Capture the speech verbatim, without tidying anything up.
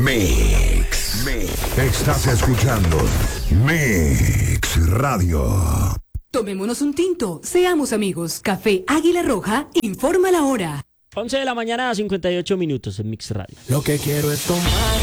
Mix. Mix. Estás escuchando Mix Radio. Tomémonos un tinto, seamos amigos. Café Águila Roja informa la hora. once de la mañana, cincuenta y ocho minutos en Mix Radio. Lo que quiero es tomar.